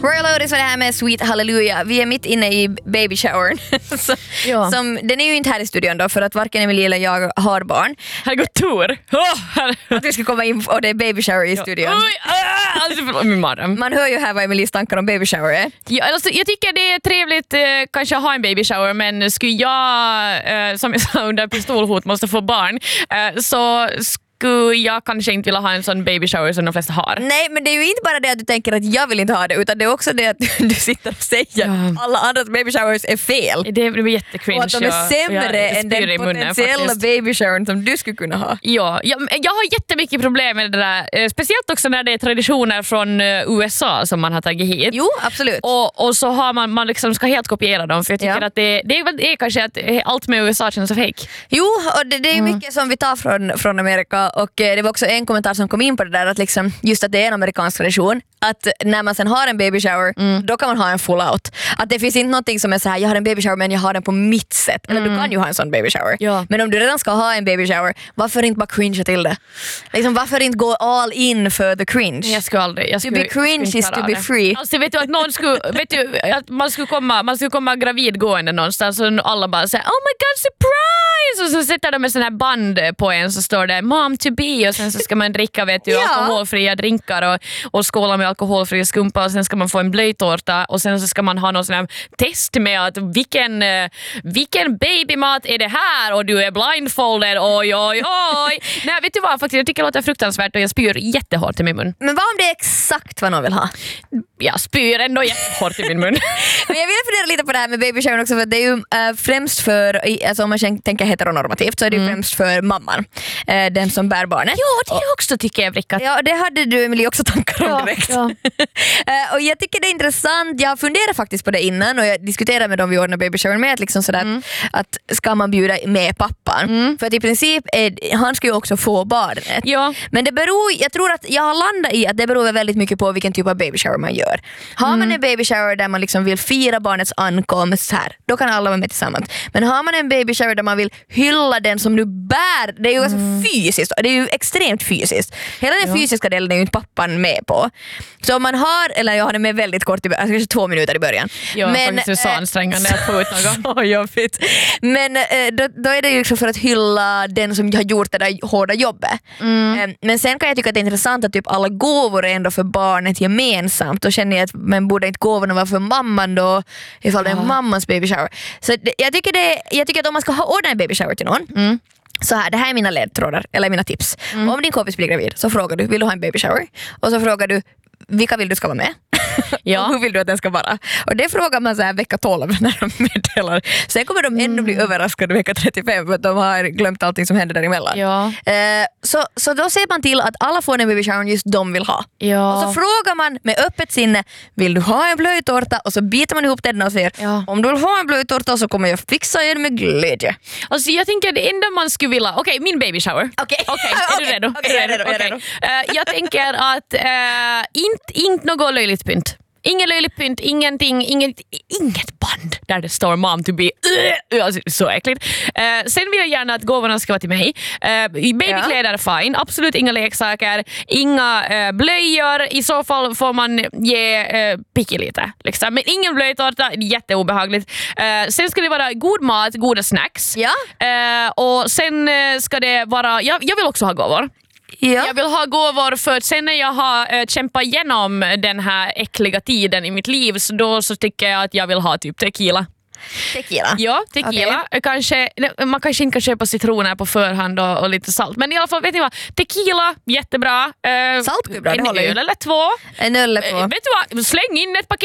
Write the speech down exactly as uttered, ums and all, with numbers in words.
Royal Otis var det här med Sweet Hallelujah. Vi är mitt inne i baby showern. Så, ja. som, den är ju inte här i studion då, för att varken Emilie eller jag har barn. Här går tur. Oh, att vi ska komma in och det är baby shower i studion. Ja. Oj, ah, alltså, min madam. Man hör ju här vad Emilies tankar om baby shower är. Ja, alltså, jag tycker det är trevligt eh, kanske ha en baby shower, men skulle jag eh, som jag sa under pistolhot måste få barn eh, så skulle jag kanske inte vilja ha en sån baby shower som de flesta har. Nej, men det är ju inte bara det att du tänker att jag vill inte ha det, utan det är också det att du sitter och säger ja. att alla andras baby showers är fel. Det blir jättecringe. Och att de är sämre än den potentiella baby showern som du skulle kunna ha. Ja, jag, jag har jättemycket problem med det där. Eh, speciellt också när det är traditioner från eh, U S A som man har tagit hit. Jo, absolut. Och, och så har man, man liksom ska helt kopiera dem, för jag tycker ja. att det, det, är, det är kanske att allt med U S A känns så fake. Jo, och det, det är mm. mycket som vi tar från, från Amerika, och eh, det var också en kommentar som kom in på det där, att liksom, just att det är en amerikansk tradition, att när man sen har en baby shower mm. då kan man ha en full out. Att det finns inte någonting som är så här: jag har en baby shower men jag har den på mitt sätt. Eller mm. du kan ju ha en sån baby shower. Ja. Men om du redan ska ha en baby shower, varför inte bara cringe till det? Liksom, varför inte gå all in för the cringe? Jag skulle aldrig. Jag skulle, to be cringe is to be free. Alltså vet du att någon skulle, vet du, att man skulle komma, man skulle komma gravid gående någonstans och alla bara säger oh my god surprise, och så sätter de en sån här band på en så står det mom to be, och sen så ska man dricka vet du ja. alkoholfria drinkar och, och skåla med alkoholfri skumpa, och sen ska man få en blöjtårta, och sen så ska man ha någon sån här test med att vilken, vilken babymat är det här, och du är blindfolded, oj oj oj. Nej, vet du vad, faktiskt jag tycker det låter fruktansvärt och jag spyr jättehårt i min mun. Men vad om det är exakt vad någon vill ha? Jag spyr ändå jättehårt i min mun. Men jag vill fundera lite på det här med baby shower också, för det är ju äh, främst för, alltså om man tänker heteronormativt, så är det ju mm. främst för mamman, äh, den som bär barnet. Ja, det är också tycker jag, Brickat. Ja, det hade du Emilie också tankar om ja, direkt. Ja. uh, och jag tycker det är intressant, jag funderar faktiskt på det innan, och jag diskuterar med dem vi ordnar baby shower med, att, liksom sådär, mm. att ska man bjuda med pappan? Mm. För att i princip, är, han ska ju också få barnet. Ja. Men det beror, jag tror att jag har landat i att det beror väldigt mycket på vilken typ av baby shower man gör. Har man mm. en baby shower där man liksom vill fira barnets ankomst här, då kan alla vara med tillsammans. Men har man en baby shower där man vill hylla den som du bär, det är ju mm. alltså fysiskt, det är ju extremt fysiskt. Hela den ja. fysiska delen är ju inte pappan med på. Så om man har, eller jag har det med väldigt kort, alltså kanske två minuter i början. Ja, men det är så ansträngande att få ut något. Oh, jobbigt. Men då, då är det ju liksom för att hylla den som har gjort det där hårda jobbet. Mm. Men sen kan jag tycka att det är intressant att typ alla gåvor är ändå för barnet gemensamt. Då känner jag att man borde inte gåvorna vara för mamman då, ifall det är mammans baby shower. Så det, jag, tycker det, jag tycker att om man ska ha ordna en baby shower till någon, mm. så här, det här är mina ledtrådar, eller mina tips. Mm. Om din kompis blir gravid så frågar du, vill du ha en baby shower? Och så frågar du, vilka vill du ska vara med? Ja. Hur vill du att den ska vara? Och det frågar man så här vecka tolv när de meddelar. Sen kommer de ändå bli överraskade vecka trettiofem för att de har glömt allting som händer däremellan. Ja. Eh, så, så då ser man till att alla får en baby shower just de vill ha. Ja. Och så frågar man med öppet sinne, vill du ha en blöjtårta? Och så biter man ihop den och säger, ja. om du vill ha en blöjtårta så kommer jag fixa er med glädje. Alltså jag tänker det enda man skulle vilja, okej okay, min baby shower. Okej, okay. okay, är okay. du redo? Okay, jag är redo, jag är redo. Uh, jag tänker att uh, inte, inte något löjligt pynt. Ingen löjligt pynt, ingenting, inget, inget band där det står mom to be. Uh, alltså, så äckligt. Uh, sen vill jag gärna att gåvorna ska vara till mig. Uh, babykläder är fine, absolut inga leksaker, inga uh, blöjor. I så fall får man ge uh, picky lite. Liksom. Men ingen blöjtårta, jätteobehagligt. Uh, sen ska det vara god mat, goda snacks. Ja. Uh, och sen uh, ska det vara, jag, jag vill också ha gåvor. Ja. Jag vill ha gåvor för att sen när jag har äh, kämpat igenom den här äckliga tiden i mitt liv så då så tycker jag att jag vill ha typ tequila. Tequila? Ja, tequila. Okay. Kanske, man kanske inte kan köpa citroner på förhand och, och lite salt. Men i alla fall, vet ni vad? Tequila, jättebra. Uh, Salt är bra, det en håller öl eller två. En öl eller två. Uh, vet du vad? Släng in ett paket